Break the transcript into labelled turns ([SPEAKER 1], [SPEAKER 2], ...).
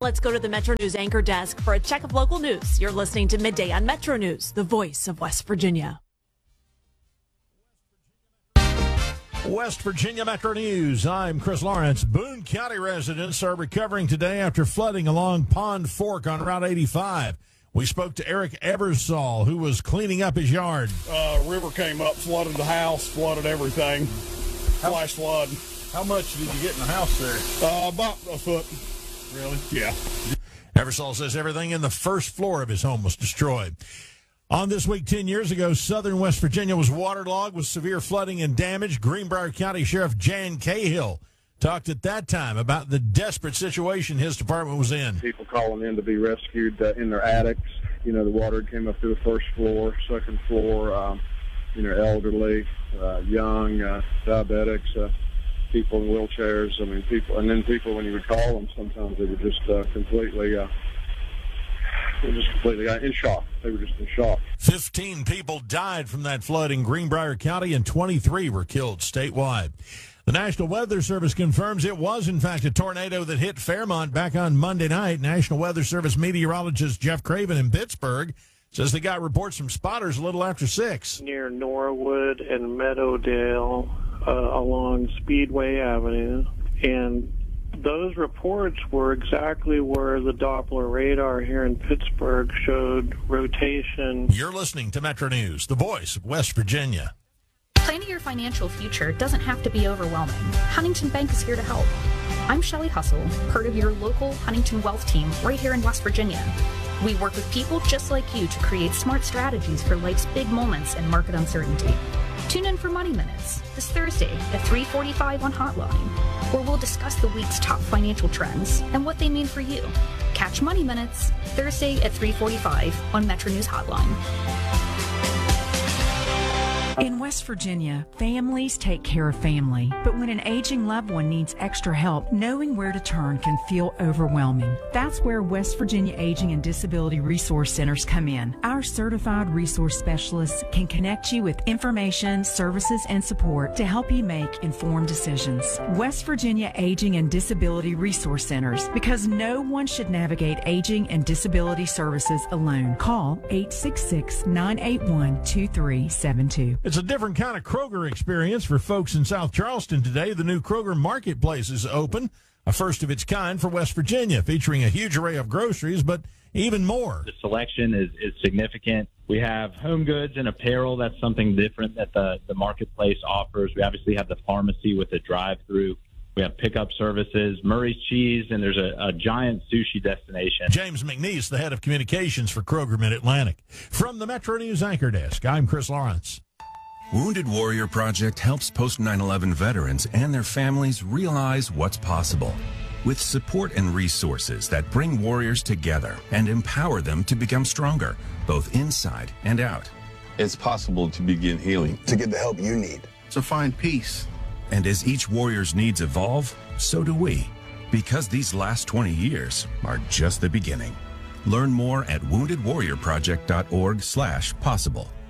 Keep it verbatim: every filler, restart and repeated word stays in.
[SPEAKER 1] Let's go to the Metro News anchor desk for a check of local news. You're listening to Midday on Metro News, the voice of West Virginia.
[SPEAKER 2] West Virginia Metro News. I'm Chris Lawrence. Boone County residents are recovering today after flooding along Pond Fork on Route eighty-five. We spoke to Eric Ebersol, who was cleaning up his yard.
[SPEAKER 3] Uh, river came up, flooded the house, flooded everything. Flash flood.
[SPEAKER 4] How much did you get in the house there?
[SPEAKER 3] Uh, about a foot.
[SPEAKER 4] Really?
[SPEAKER 3] Yeah.
[SPEAKER 2] Ebersol says everything in the first floor of his home was destroyed. On this week, ten years ago, southern West Virginia was waterlogged with severe flooding and damage. Greenbrier County Sheriff Jan Cahill talked at that time about the desperate situation his department was in.
[SPEAKER 5] People calling in to be rescued uh, in their attics. You know, the water came up through the first floor, second floor, um, you know, elderly, uh, young, uh, diabetics, uh, people in wheelchairs. I mean, people, and then people, when you would call them, sometimes they were just uh, completely, uh, they were just completely uh, in shock. They were just in shock.
[SPEAKER 2] Fifteen people died from that flood in Greenbrier County, and twenty-three were killed statewide. The National Weather Service confirms it was, in fact, a tornado that hit Fairmont back on Monday night. National Weather Service meteorologist Jeff Craven in Pittsburgh says they got reports from spotters a little after six.
[SPEAKER 6] Near Norwood and Meadowdale uh, along Speedway Avenue. And those reports were exactly where the Doppler radar here in Pittsburgh showed rotation.
[SPEAKER 2] You're listening to Metro News, the voice of West Virginia.
[SPEAKER 7] Planning your financial future doesn't have to be overwhelming. Huntington Bank is here to help. I'm Shelley Hustle, part of your local Huntington Wealth team right here in West Virginia. We work with people just like you to create smart strategies for life's big moments and market uncertainty. Tune in for Money Minutes this Thursday at three forty-five on Hotline, where we'll discuss the week's top financial trends and what they mean for you. Catch Money Minutes Thursday at three forty-five on Metro News Hotline.
[SPEAKER 8] In West Virginia, families take care of family, but when an aging loved one needs extra help, knowing where to turn can feel overwhelming. That's where West Virginia Aging and Disability Resource Centers come in. Our certified resource specialists can connect you with information, services, and support to help you make informed decisions. West Virginia Aging and Disability Resource Centers, because no one should navigate aging and disability services alone. Call eight six six, nine eight one, two three seven two.
[SPEAKER 2] It's a different kind of Kroger experience for folks in South Charleston today. The new Kroger Marketplace is open, a first of its kind for West Virginia, featuring a huge array of groceries, but even more.
[SPEAKER 9] The selection is, is significant. We have home goods and apparel. That's something different that the, the marketplace offers. We obviously have the pharmacy with a drive-through. We have pickup services, Murray's Cheese, and there's a, a giant sushi destination.
[SPEAKER 2] James McNeese, the head of communications for Kroger Mid-Atlantic. From the Metro News Anchor Desk, I'm Chris Lawrence.
[SPEAKER 10] Wounded Warrior Project helps post nine eleven veterans and their families realize what's possible. With support and resources that bring warriors together and empower them to become stronger, both inside and out.
[SPEAKER 11] It's possible to begin healing.
[SPEAKER 12] To get the help you need.
[SPEAKER 11] To find peace.
[SPEAKER 10] And as each warrior's needs evolve, so do we. Because these last twenty years are just the beginning. Learn more at wounded warrior project dot org slash possible.